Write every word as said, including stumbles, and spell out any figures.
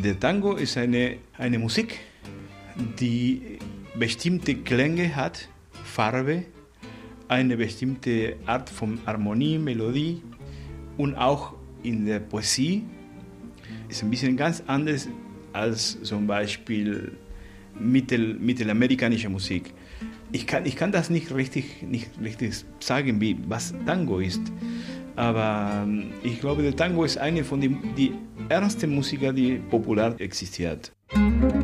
Der Tango ist eine, eine Musik, die bestimmte Klänge hat, Farbe, eine bestimmte Art von Harmonie, Melodie und auch in der Poesie ist ein bisschen ganz anders als zum Beispiel Mittel, mittelamerikanische Musik. Ich kann, ich kann das nicht richtig, nicht richtig sagen, wie, was Tango ist, aber ich glaube, der Tango ist eine von den die ersten Musiker, die populär existiert.